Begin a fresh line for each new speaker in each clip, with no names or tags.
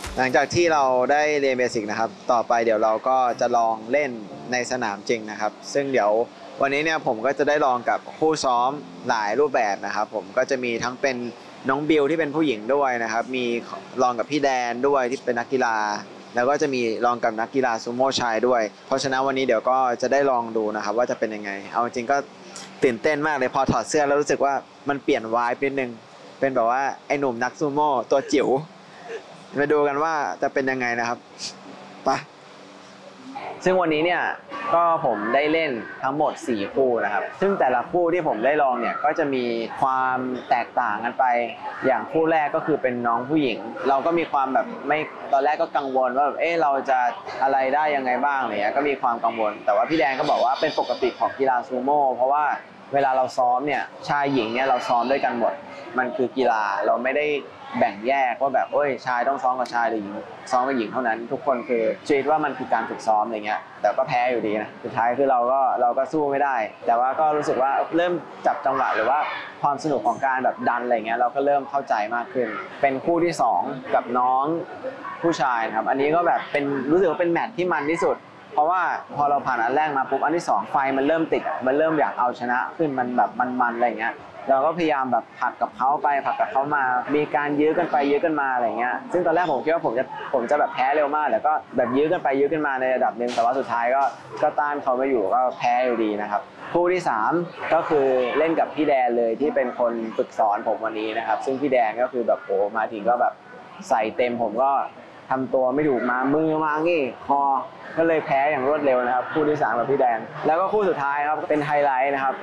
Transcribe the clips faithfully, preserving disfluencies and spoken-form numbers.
หลังจากที่เราได้เรียนเบสิกนะครับต่อไปเดี๋ยวเราก็จะลองเล่นในสนามจริงนะครับซึ่งเดี๋ยววันนี้เนี่ยผมก็จะได้ลองกับคู่ซ้อมหลายรูปแบบนะครับผมก็จะมีทั้งเป็นน้องบิวที่เป็นผู้หญิงด้วยนะครับมีลองกับพี่แดนด้วยที่เป็นนักกีฬาแล้วก็จะมีลองกับนักกีฬาซูโม่ชายด้วยเพราะฉะนั้นวันนี้เดี๋ยวก็จะได้ลองดูนะครับว่าจะเป็นยังไงเอาจริงก็ตื่นเต้นมากเลยพอถอดเสื้อแล้วรู้สึกว่ามันเปลี่ยนวายนิดนึงเป็นแบบว่าไอ้หนุ่มนักซูโม่ตัวจิ๋วมาดูกันว่าจะเป็นยังไงนะครับไปซึ่งวันนี้เนี่ยก็ผมได้เล่นทั้งหมดสี่คู่นะครับซึ่งแต่ละคู่ที่ผมได้ลองเนี่ยก็จะมีความแตกต่างกันไปอย่างคู่แรกก็คือเป็นน้องผู้หญิงเราก็มีความแบบไม่ตอนแรกก็กังวลว่าแบบเออเราจะอะไรได้ยังไงบ้างอะไรเงี้ยก็มีความกังวลแต่ว่าพี่แดงก็บอกว่าเป็นปกติของกีฬาซูโม่เพราะว่าเวลาเราซ้อมเนี่ยชายหญิงเนี่ยเราซ้อมด้วยกันหมดมันคือกีฬาเราไม่ได้แบ่งแยกว่าแบบโอ้ยชายต้องซ้อมกับชายหรือหญิงซ้อมกับหญิงเท่านั้นทุกคนคือคิดว่ามันคือการฝึกซ้อมอะไรเงี้ยแต่ก็แพ้อยู่ดีนะสุดท้ายคือเราก็เราก็สู้ไม่ได้แต่ว่าก็รู้สึกว่าเริ่มจับจังหวะหรือว่าความสนุกของการแบบดันอะไรเงี้ยเราก็เริ่มเข้าใจมากขึ้นเป็นคู่ที่สองกับน้องผู้ชายครับอันนี้ก็แบบเป็นรู้สึกว่าเป็นแมตช์ที่มันที่สุดเพราะว่าพอเราผ่านอันแรกมาปุ๊บอันที่สองไฟมันเริ่มติดมันเริ่มอยากเอาชนะขึ้นมันแบบมันๆอะไรเงี้ยเราก็พยายามแบบผลักกับเขาไปผลักกับเขามามีการยื้อกันไปยื้อกันมาอะไรเงี้ยซึ่งตอนแรกผมคิดว่าผมจะผมจะแบบแพ้เร็วมากแต่ก็แบบยื้อกันไปยื้อกันมาในระดับหนึ่งแต่ว่าสุดท้ายก็ก็ต้านเขาไปอยู่ก็แพ้อยู่ดีนะครับคู่ที่สามก็คือเล่นกับพี่แดนเลยที่เป็นคนฝึกสอนผมวันนี้นะครับซึ่งพี่แดนก็คือแบบโอ้มาถึงก็แบบใส่เต็มผมก็ทำตัวไม่ถูกมามือมางี้คอก็เลยแพ้อย่างรวดเร็วนะครับคู่ที่สามกับพี่แดนแล้วก็คู่สุดท้ายครับเป็นไฮไลท์นะครับ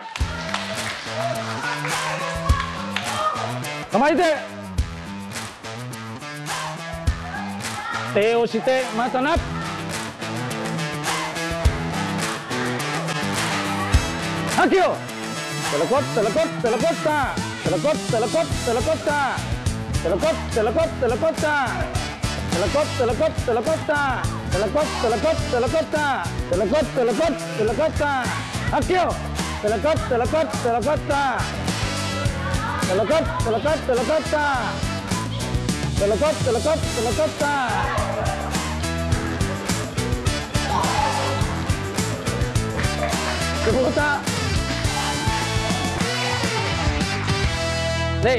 構えて手をしてまたな吐きよテレコッテレコッテレコッタテレコッテレコッテレコッタテレコッテレコッテレコッタテレコッテレコッテレコッタテレコッテレコッテレコッタテレコッテレコッテレコッタ吐きよテレコッテレコッテレコッタTelekot, telekot, telekot ta. Telekot, telekot, telekot ta. Sepuluh ta. Nih.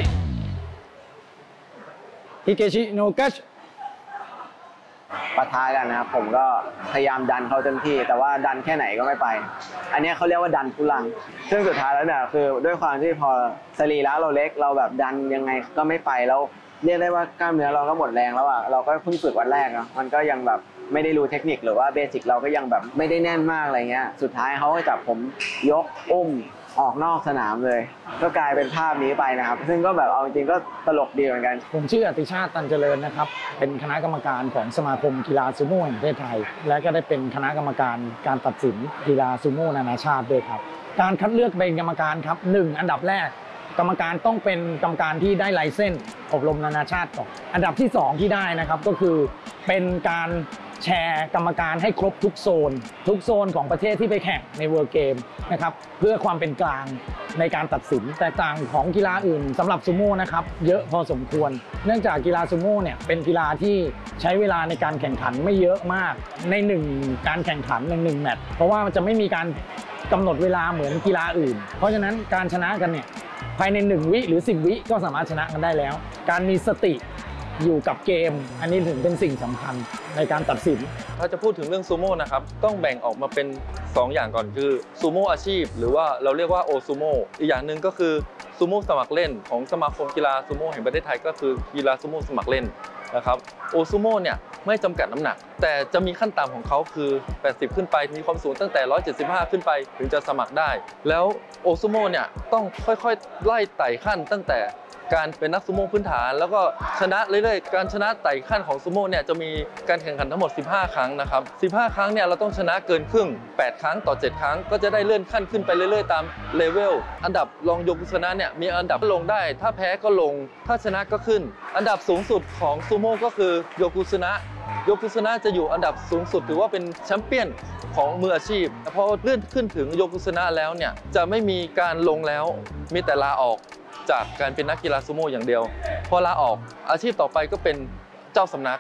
Hikeshi no catch.
ปะทะกันนะครับผมก็พยายามดันเขาเต็มที่แต่ว่าดันแค่ไหนก็ไม่ไปอันนี้เขาเรียกว่าดันทุลังซึ่งสุดท้ายแล้วเนี่ยคือด้วยความที่พอสรีระเราเล็กเราแบบดันยังไงก็ไม่ไปแล้วเรียกได้ว่ากล้ามเนื้อเราก็หมดแรงแล้วอ่ะเราก็เพิ่งฝึกวันแรกเนาะมันก็ยังแบบไม่ได้รู้เทคนิคหรือว่าเบสิกเราก็ยังแบบไม่ได้แน่นมากอะไรเงี้ยสุดท้ายเขาก็จับผมยกอุ้มออกนอกสนามเลยก็กลายเป็นภาพนี้ไปนะครับซึ่งก็แบบเอาจริงก็ตลกดีเหมือนกัน
ผมชื่ออติชาติตันเจริญนะครับเป็นคณะกรรมการของสมาคมกีฬาซูโม่แห่งประเทศไทยและก็ได้เป็นคณะกรรมการการตัดสินกีฬาซูโม่นานาชาติด้วยครับการคัดเลือกเป็นกรรมการครับหนึ่งอันดับแรกกรรมการต้องเป็นกรรมการที่ได้ไลเซนส์อบรมนานาชาติก่อนอันดับที่สองที่ได้นะครับก็คือเป็นการแชร์กรรมการให้ครบทุกโซนทุกโซนของประเทศที่ไปแข่งในเวิลด์เกมนะครับเพื่อความเป็นกลางในการตัดสินแตกต่างของกีฬาอื่นสำหรับซูโม่นะครับเยอะพอสมควรเนื่องจากกีฬาซูโม่เนี่ยเป็นกีฬาที่ใช้เวลาในการแข่งขันไม่เยอะมากในหนึ่งการแข่งขันในหนึ่งแมตช์เพราะว่ามันจะไม่มีการกำหนดเวลาเหมือนกีฬาอื่นเพราะฉะนั้นการชนะกันเนี่ยภายในหนึ่งวิหรือสิบวิก็สามารถชนะกันได้แล้วการมีสติอยู่กับเกมอันนี้ถึงเป็นสิ่งสำคัญในการตัดสิน
ถ้าจะพูดถึงเรื่องซูโม่นะครับต้องแบ่งออกมาเป็นสองอย่างก่อนคือซูโม่อาชีพหรือว่าเราเรียกว่าโอซูโม่อีกอย่างหนึ่งก็คือซูโม่สมัครเล่นของสมาคมกีฬาซูโม่แห่งประเทศไทยก็คือกีฬาซูโม่สมัครเล่นนะครับโอซูโม่เนี่ยไม่จำกัดน้ำหนักแต่จะมีขั้นต่ำของเขาคือแปดสิบขึ้นไปมีความสูงตั้งแต่หนึ่งร้อยเจ็ดสิบห้าขึ้นไปถึงจะสมัครได้แล้วโอซูโม่เนี่ยต้องค่อยๆไล่ไต่ขั้นตั้งแต่การเป็นนักซูโม่พื้นฐานแล้วก็ชนะเรื่อยๆการชนะไต่ขั้นของซูโม่เนี่ยจะมีการแข่งขันทั้งหมดสิบห้าครั้งนะครับสิบห้าครั้งเนี่ยเราต้องชนะเกินครึ่งแปดครั้งต่อเจ็ดครั้งก็จะได้เลื่อนขั้นขึ้นไปเรื่อยๆตามเลเวลอันดับรองโยกุสนะเนี่ยมีอันดับลงได้ถ้าแพ้ก็ลงถ้าชนะก็ขึ้นอันดับสูงสุดของซูโม่ก็คือโยกุสนะโยกุสนะจะอยู่อันดับสูงสุดถือว่าเป็นแชมเปี้ยนของมืออาชีพพอเลื่อนขึ้นถึงโยกุสนะแล้วเนี่ยจะไม่มีการลงแล้วมีแต่ลาออกจากการเป็นนักกีฬาซูโม่อย่างเดียวพอลาออกอาชีพต่อไปก็เป็นเจ้าสำนัก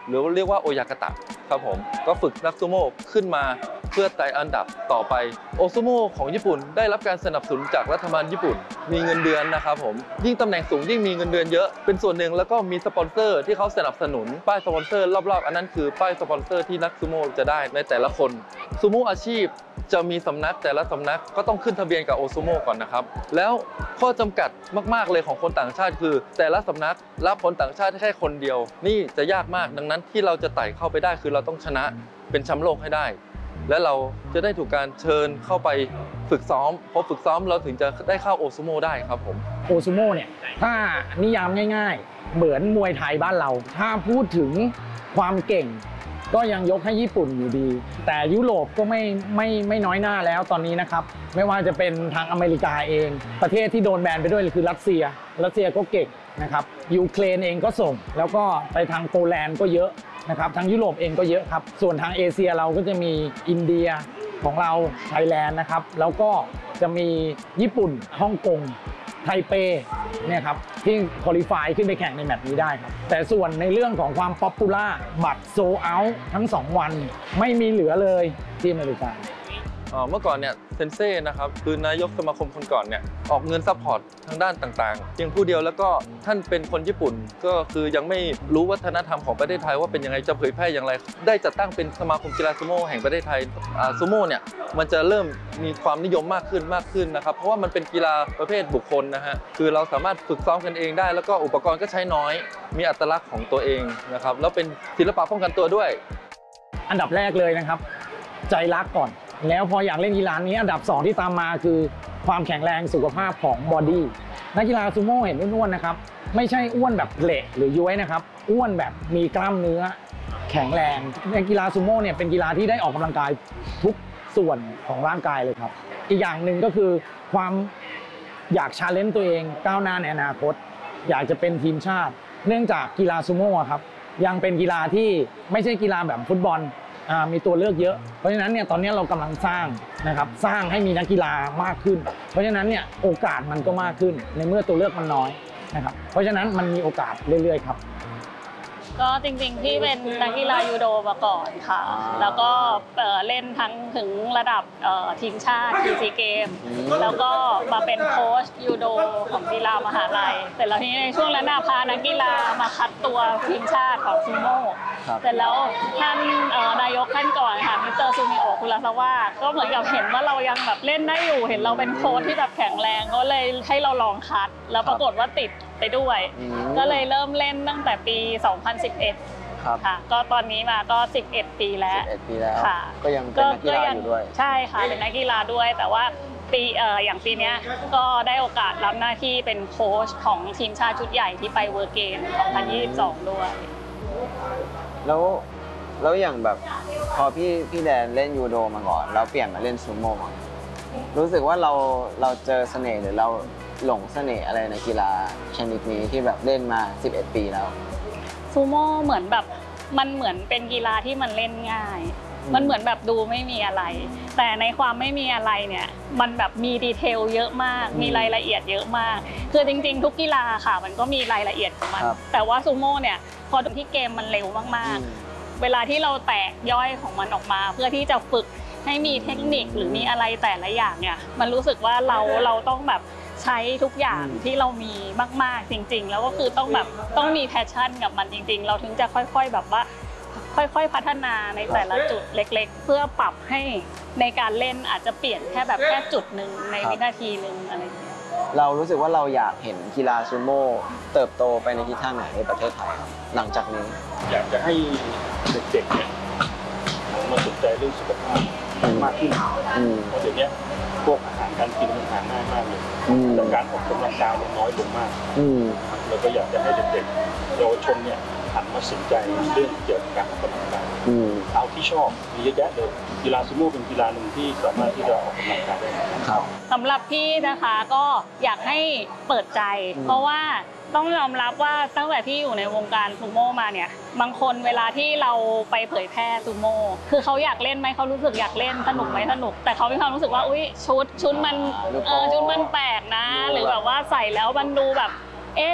หรือเรียกว่าโอยากาตะครับผมก็ฝึกนักซูโม่ขึ้นมาเพื่อไต่อันดับต่อไปโอซูโม่ของญี่ปุ่นได้รับการสนับสนุนจากรัฐบาลญี่ปุ่นมีเงินเดือนนะครับผมยิ่งตำแหน่งสูงยิ่งมีเงินเดือนเยอะเป็นส่วนหนึ่งแล้วก็มีสปอนเซอร์ที่เขาสนับสนุนป้ายสปอนเซอร์รอบๆอันนั้นคือป้ายสปอนเซอร์ที่นักซูโม่จะได้ในแต่ละคนซูโม่อาชีพจะมีสำนักแต่ละสำนักก็ต้องขึ้นทะเบียนกับโอซูโม่ก่อนนะครับแล้วข้อจำกัดมากๆเลยของคนต่างชาติคือแต่ละสำนักรับคนต่างชาติแค่คนเดียวนี่จะยากมากดังนั้นที่เราจะไต่เข้าไปได้คือเราต้องชนะเป็นแชมป์โลกให้ได้และเราจะได้ถูกการเชิญเข้าไปฝึกซ้อมพอฝึกซ้อมเราถึงจะได้เข้าโอซูโม่ได้ครับผม
โอซูโม่เนี่ยถ้านิยามง่ายๆเหมือนมวยไทยบ้านเราถ้าพูดถึงความเก่งก็ยังยกให้ญี่ปุ่นอยู่ดีแต่ยุโรปก็ไม่ไม่ไม่น้อยหน้าแล้วตอนนี้นะครับไม่ว่าจะเป็นทางอเมริกาเองประเทศที่โดนแบนไปด้วยคือรัสเซียรัสเซียก็เก่งนะครับยูเครนเองก็ส่งแล้วก็ไปทางโปแลนด์ก็เยอะนะครับทางยุโรปเองก็เยอะครับส่วนทางเอเชียเราก็จะมีอินเดียของเราไทยแลนด์นะครับแล้วก็จะมีญี่ปุ่นฮ่องกงไทเปเนี่ยครับที่ควอลิฟายขึ้นไปแข่งในแมตช์นี้ได้ครับแต่ส่วนในเรื่องของความป๊อปปูล่าบัตรโซเอาท์ทั้งสองวันไม่มีเหลือเลยที่อเมริกา
เมื่อก่อนเนี่ยเซนเซ่นะครับคือนายกสมาคมคนก่อนเนี่ยออกเงินซัพพอร์ตทางด้านต่างๆเพียงผู้เดียวแล้วก็ท่านเป็นคนญี่ปุ่นก็คือยังไม่รู้วัฒนธรรมของประเทศไทยว่าเป็นยังไงจะเผยแพร่อย่างไรได้จัดตั้งเป็นสมาคมกีฬาซูโม่แห่งประเทศไทยซูโม่เนี่ยมันจะเริ่มมีความนิยมมากขึ้นมากขึ้นนะครับเพราะว่ามันเป็นกีฬาประเภทบุคคลนะฮะคือเราสามารถฝึกซ้อมกันเองได้แล้วก็อุปกรณ์ก็ใช้น้อยมีอัตลักษณ์ของตัวเองนะครับแล้วเป็นศิลปะป้องกันตัวด้วย
อันดับแรกเลยนะครับใจรักก่อนแล้วพออยากเล่นกีฬานี้อันดับสองที่ตามมาคือความแข็งแรงสุขภาพของบอดี้นักกีฬาซูโม่เห็นอ้วนๆนะครับไม่ใช่อ้วนแบบเละหรือย้วยนะครับอ้วนแบบมีกล้ามเนื้อแข็งแรงในกีฬาซูโม่เนี่ยเป็นกีฬาที่ได้ออกกำลังกายทุกส่วนของร่างกายเลยครับอีกอย่างหนึ่งก็คือความอยากชาเลนจ์ตัวเองก้าวหน้าในอนาคตอยากจะเป็นทีมชาติเนื่องจากกีฬาซูโม่ครับยังเป็นกีฬาที่ไม่ใช่กีฬาแบบฟุตบอลมีตัวเลือกเยอะเพราะฉะนั้นเนี่ยตอนนี้เรากำลังสร้างนะครับสร้างให้มีนักกีฬามากขึ้นเพราะฉะนั้นเนี่ยโอกาสมันก็มากขึ้นในเมื่อตัวเลือกมันน้อยนะครับเพราะฉะนั้นมันมีโอกาสเรื่อยๆครับ
ก็จริงๆพี่เป็นนักกีฬายูโดมาก่อนค่ะแล้วก็เล่นทั้งถึงระดับทีมชาติทีซีเกมแล้วก็มาเป็นโค้ชยูโดของกีฬามหาลัยเสร็จแล้วทีนี้ในช่วงนั้นพานักกีฬามาคัดตัวทีมชาติของซูโม่เสร็จแล้วท่านนายกท่านก่อนค่ะมิสเตอร์ซูมิโอะคุระซาวะก็เหมือนกับเห็นว่าเรายังแบบเล่นได้อยู่เห็นเราเป็นโค้ชที่แบบแข็งแรงก็เลยให้เราลองคัดแล้วปรากฏว่าติดไปด้วยก็เลยเริ่มเล่นตั้งแต่ปีสองพันสิบเอ็ดค่ะก็ตอนนี้มาก็สิบเอ็ดปีแล้ว
สิบเอ็ดปีแล้วก็ยังเป็นนักกีฬาอยู่ด้วย
ใช่ค่ะเป็นนักกีฬาด้วยแต่ว่าปีเอ่ออย่างปีนี้ก็ได้โอกาสรับหน้าที่เป็นโค้ชของทีมชาติชุดใหญ่ที่ไปเวิร์เกมสองพันยี่สิบสองด้วย
แล้วแล้วอย่างแบบพอพี่พี่แดนเล่นยูโดมาก่อนแล้วเปลี่ยนมาเล่นซูโม่รู้สึกว่าเราเราเจอเสน่ห์หรือเราหลงเสน่ห์อะไรในกีฬาชนิดนี้ที่แบบเล่นมาสิบเอ็ดปีแล้ว
ซูโม่เหมือนแบบมันเหมือนเป็นกีฬาที่มันเล่นง่ายมันเหมือนแบบดูไม่มีอะไรแต่ในความไม่มีอะไรเนี่ยมันแบบมีดีเทลเยอะมากมีรายละเอียดเยอะมากคือจริงๆทุกกีฬาค่ะมันก็มีรายละเอียดของมันแต่ว่าซูโม่เนี่ยพอถึงที่เกมมันเร็วมากๆเวลาที่เราแตกย่อยของมันออกมาเพื่อที่จะฝึกให้มีเทคนิคหรือมีอะไรแต่ละอย่างเนี่ยมันรู้สึกว่าเราเราต้องแบบใช้ทุกอย่างที่เรามีมากๆจริงๆแล้วก็คือต้องแบบต้องมีแพชชั่นกับมันจริงๆเราถึงจะค่อยๆแบบว่าค่อยๆพัฒนาในแต่ละจุดเล็กๆเพื่อปรับให้ในการเล่นอาจจะเปลี่ยนแค่แบบแค่จุดหนึ่งในวินาทีหนึ่งอะไรอย่างเงี้ย
เรารู้สึกว่าเราอยากเห็นกีฬาซูโม่เติบโตไปในทิศทางไหนในประเทศไทยหลังจากนี้
อยากจะให้เด็กๆเนี่ยมาสนใจเรื่องสุขภาพมากขึ้นเพราะเดี๋ยวนี้พวกอาหารการกินมันหาง่ายมากเลยแต่การออกกำลังกายน้อยลงมากเราก็อยากจะให้เด็กๆเยาวชนเนี่ยหันมาสนใจเรื่องเกี่ยวกับการออกกำลังกายเอาที่ชอบมีเยอะแยะเลยกีฬาซูโม่เป็นกีฬาหนึ่งที่สามารถที่จะออกกำลังกายได้ครับ
สำหรับพี่นะคะก็อยากให้เปิดใจเพราะว่าต้องยอมรับว่าตั้งแต่ที่อยู่ในวงการซูโม่มาเนี่ยบางคนเวลาที่เราไปเผยแพร่ซูโม่คือเขาอยากเล่นไหมเขารู้สึกอยากเล่นสนุกไหมสนุกแต่เขามีความรู้สึกว่าอุ้ยชุดชุดมันเออชุดมันแปลกนะหรือแบบว่าใส่แล้วมันดูแบบเอ๊ะ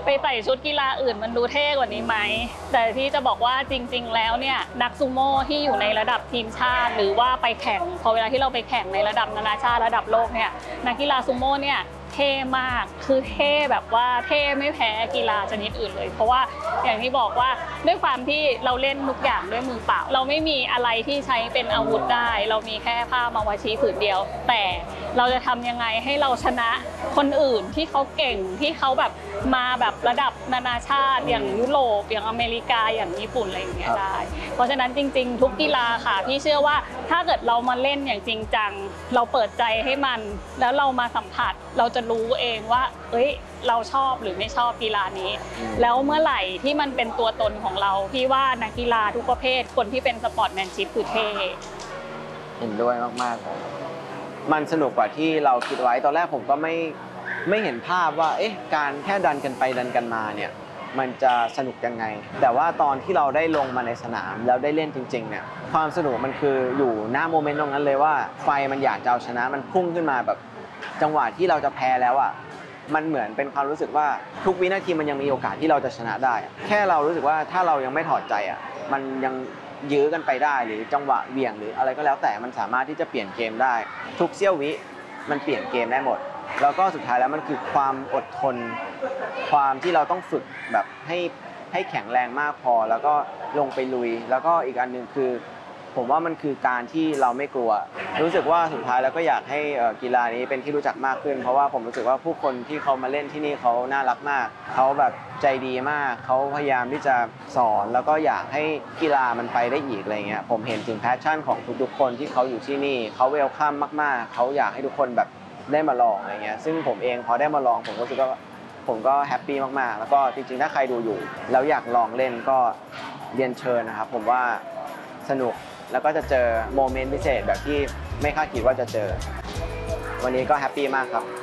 ไปใส่ชุดกีฬาอื่นมันดูเท่กว่านี้ไหมแต่ที่จะบอกว่าจริงๆแล้วเนี่ยนักซูโม่ที่อยู่ในระดับทีมชาติหรือว่าไปแข่งพอเวลาที่เราไปแข่งในระดับนานาชาติระดับโลกเนี่ยนักกีฬาซูโม่เนี่ยเท่มากคือเท่แบบว่าเท่ไม่แพ้กีฬาชนิดอื่นเลยเพราะว่าอย่างที่บอกว่าด้วยความที่เราเล่นทุกอย่างด้วยมือเปล่าเราไม่มีอะไรที่ใช้เป็นอาวุธได้เรามีแค่ผ้ามาวาชีผืนเดียวแต่เราจะทำยังไงให้เราชนะคนอื่นที่เขาเก่งที่เขาแบบมาแบบระดับนานาชาติอย่างยุโรปอย่างอเมริกาอย่างญี่ปุ่นอะไรอย่างเงี้ยได้เพราะฉะนั้นจริงๆทุกกีฬาค่ะพี่เชื่อว่าถ้าเกิดเรามาเล่นอย่างจริงจังเราเปิดใจให้มันแล้วเรามาสัมผัสเราจะรู้เองว่าเอ้ยเราชอบหรือไม่ชอบกีฬานี้แล้วเมื่อไหร่ที่มันเป็นตัวตนของเราพี่ว่านักกีฬาทุกประเภทคนที่เป็นสปอร์ตแมนชิพคือเท่
เห็นด้วยมากๆมันสนุกกว่าที่เราคิดไว้ตอนแรกผมก็ไม่ไม่เห็นภาพว่าเอ๊ะการแค่ดันกันไปดันกันมาเนี่ยมันจะสนุกยังไงแต่ว่าตอนที่เราได้ลงมาในสนามแล้วได้เล่นจริงๆเนี่ยความสนุกมันคืออยู่หน้าโมเมนต์ตรงนั้นเลยว่าไฟมันอยากจะเอาชนะมันพุ่งขึ้นมาแบบจังหวะที่เราจะแพ้แล้วอ่ะมันเหมือนเป็นความรู้สึกว่าทุกวินาทีมันยังมีโอกาสที่เราจะชนะได้แค่เรารู้สึกว่าถ้าเรายังไม่ถอดใจอ่ะมันยังยื้อกันไปได้หรือจังหวะเบี่ยงหรืออะไรก็แล้วแต่มันสามารถที่จะเปลี่ยนเกมได้ทุกเสี้ยววิมันเปลี่ยนเกมได้หมดแล้วก็สุดท้ายแล้วมันคือความอดทนความที่เราต้องฝึกแบบให้ให้แข็งแรงมากพอแล้วก็ลงไปลุยแล้วก็อีกอันนึงคือผมว่ามันคือการที่เราไม่กลัวรู้สึกว่าสุดท้ายแล้วก็อยากให้กีฬานี้เป็นที่รู้จักมากขึ้นเพราะว่าผมรู้สึกว่าผู้คนที่เขามาเล่นที่นี่เขาน่ารักมากเขาแบบใจดีมากเขาพยายามที่จะสอนแล้วก็อยากให้กีฬามันไปได้อีกอะไรเงี้ยผมเห็นถึงแพชชั่นของทุกๆคนที่เขาอยู่ที่นี่เขาเวลคัมมากๆเขาอยากให้ทุกคนแบบได้มาลองอะไรเงี้ยซึ่งผมเองพอได้มาลองผมก็รู้สึกว่าผมก็แฮปปี้มากๆแล้วก็จริงๆถ้าใครดูอยู่แล้วอยากลองเล่นก็เรียนเชิญนะครับผมว่าสนุกแล้วก็จะเจอโมเมนต์พิเศษแบบที่ไม่คาดคิดว่าจะเจอวันนี้ก็แฮปปี้มากครับ